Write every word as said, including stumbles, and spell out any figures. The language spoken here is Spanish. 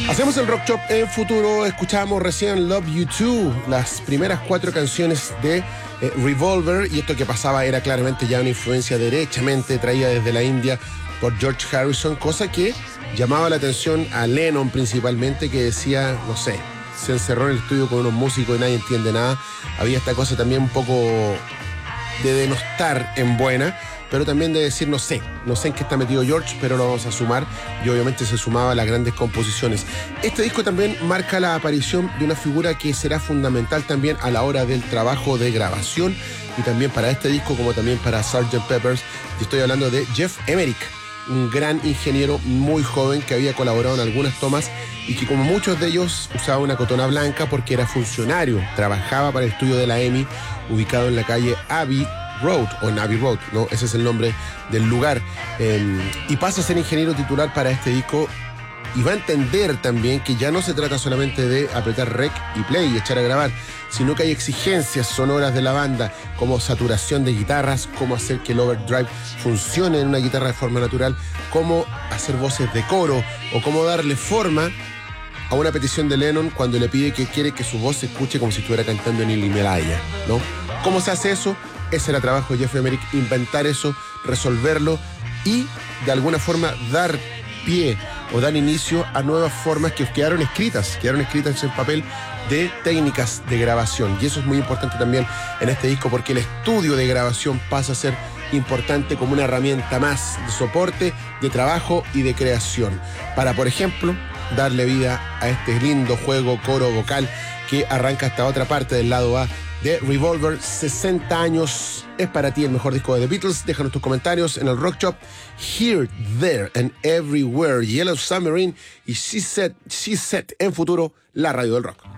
Hacemos el Rock Shop en futuro. Escuchábamos recién Love You Too, las primeras cuatro canciones de eh, Revolver, y esto que pasaba era claramente ya una influencia derechamente traída desde la India por George Harrison, cosa que llamaba la atención a Lennon principalmente, que decía, no sé, se encerró en el estudio con unos músicos y nadie entiende nada. Había esta cosa también un poco de denostar en buena, pero también de decir, no sé, no sé en qué está metido George, pero lo vamos a sumar, y obviamente se sumaba a las grandes composiciones. Este disco también marca la aparición de una figura que será fundamental también a la hora del trabajo de grabación, y también para este disco como también para sergeant Pepper's. Y estoy hablando de Geoff Emerick, un gran ingeniero muy joven que había colaborado en algunas tomas y que, como muchos de ellos, usaba una cotona blanca porque era funcionario, trabajaba para el estudio de la EMI, ubicado en la calle Abbey Road, o en Abbey Road, ¿no? Ese es el nombre del lugar. Eh, y pasa a ser ingeniero titular para este disco, y va a entender también que ya no se trata solamente de apretar rec y play y echar a grabar, sino que hay exigencias sonoras de la banda, como saturación de guitarras, cómo hacer que el overdrive funcione en una guitarra de forma natural, cómo hacer voces de coro, o cómo darle forma a una petición de Lennon cuando le pide que quiere que su voz se escuche como si estuviera cantando en el Himalaya, ¿no? ¿Cómo se hace eso? Ese era el trabajo de Geoff Emerick, inventar eso, resolverlo y de alguna forma dar pie o dar inicio a nuevas formas que quedaron escritas, quedaron escritas en papel, de técnicas de grabación. Y eso es muy importante también en este disco, porque el estudio de grabación pasa a ser importante como una herramienta más de soporte, de trabajo y de creación, para, por ejemplo, darle vida a este lindo juego coro vocal que arranca esta otra parte del lado A de Revolver. Sesenta años es para ti el mejor disco de The Beatles. Déjanos tus comentarios en el Rock Shop. Here, There and Everywhere, Yellow Submarine y She Said, She Said en futuro, la radio del rock.